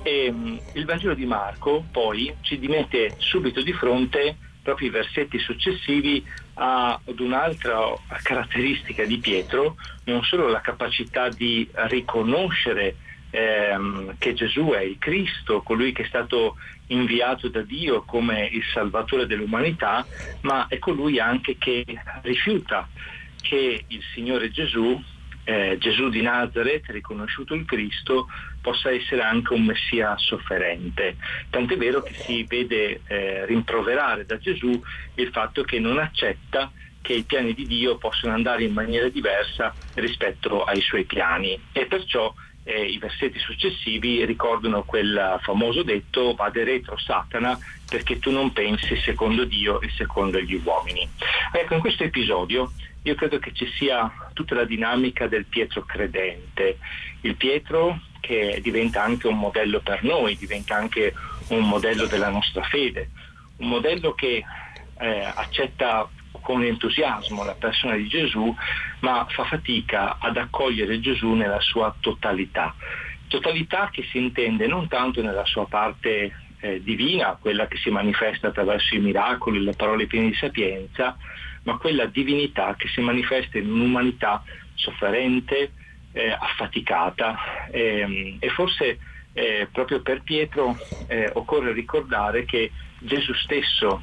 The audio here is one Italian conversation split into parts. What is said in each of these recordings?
Il Vangelo di Marco poi ci mette subito di fronte, proprio i versetti successivi, ad un'altra caratteristica di Pietro, non solo la capacità di riconoscere che Gesù è il Cristo, colui che è stato inviato da Dio come il Salvatore dell'umanità, ma è colui anche che rifiuta che il Signore Gesù, Gesù di Nazaret, riconosciuto il Cristo, possa essere anche un Messia sofferente. Tant'è vero che si vede rimproverare da Gesù il fatto che non accetta che i piani di Dio possano andare in maniera diversa rispetto ai suoi piani, e perciò i versetti successivi ricordano quel famoso detto: vade retro Satana, perché tu non pensi secondo Dio e secondo gli uomini. Ecco, in questo episodio io credo che ci sia tutta la dinamica del Pietro credente, il Pietro che diventa anche un modello per noi, diventa anche un modello della nostra fede, un modello che accetta con entusiasmo la persona di Gesù, ma fa fatica ad accogliere Gesù nella sua totalità che si intende non tanto nella sua parte divina, quella che si manifesta attraverso i miracoli, le parole piene di sapienza, ma quella divinità che si manifesta in un'umanità sofferente, affaticata, e forse proprio per Pietro occorre ricordare che Gesù stesso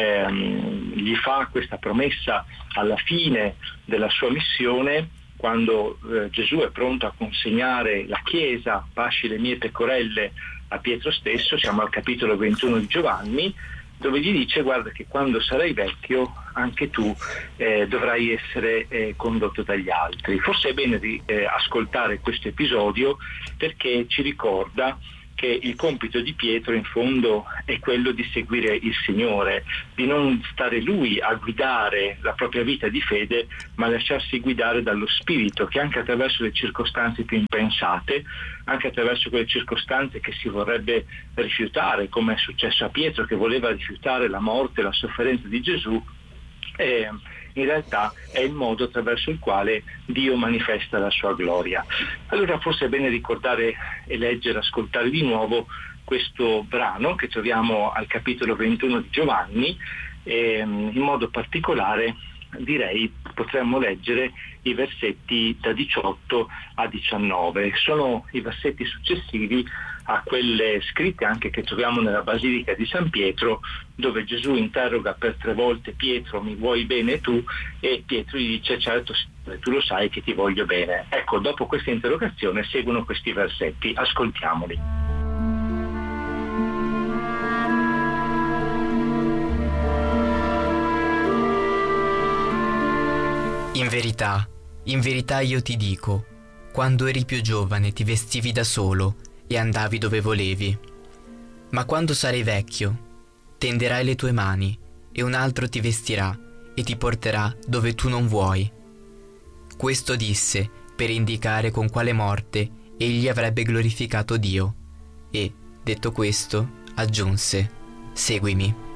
gli fa questa promessa alla fine della sua missione, quando Gesù è pronto a consegnare la Chiesa, pasci le mie pecorelle, a Pietro stesso. Siamo al capitolo 21 di Giovanni, dove gli dice: guarda che quando sarai vecchio anche tu dovrai essere condotto dagli altri. Forse è bene ascoltare questo episodio, perché ci ricorda che il compito di Pietro in fondo è quello di seguire il Signore, di non stare lui a guidare la propria vita di fede, ma lasciarsi guidare dallo Spirito, che anche attraverso le circostanze più impensate, anche attraverso quelle circostanze che si vorrebbe rifiutare, come è successo a Pietro che voleva rifiutare la morte, la sofferenza di Gesù, in realtà è il modo attraverso il quale Dio manifesta la sua gloria. Allora forse è bene ricordare e leggere, ascoltare di nuovo questo brano che troviamo al capitolo 21 di Giovanni, e in modo particolare direi potremmo leggere i versetti da 18 a 19. Sono i versetti successivi a quelle scritte anche che troviamo nella Basilica di San Pietro, dove Gesù interroga per 3 volte Pietro: mi vuoi bene tu? E Pietro gli dice: certo, tu lo sai che ti voglio bene. Ecco, dopo questa interrogazione seguono questi versetti, ascoltiamoli. In verità io ti dico, quando eri più giovane ti vestivi da solo e andavi dove volevi. Ma quando sarai vecchio, tenderai le tue mani e un altro ti vestirà e ti porterà dove tu non vuoi. Questo disse per indicare con quale morte egli avrebbe glorificato Dio. E, detto questo, aggiunse: seguimi.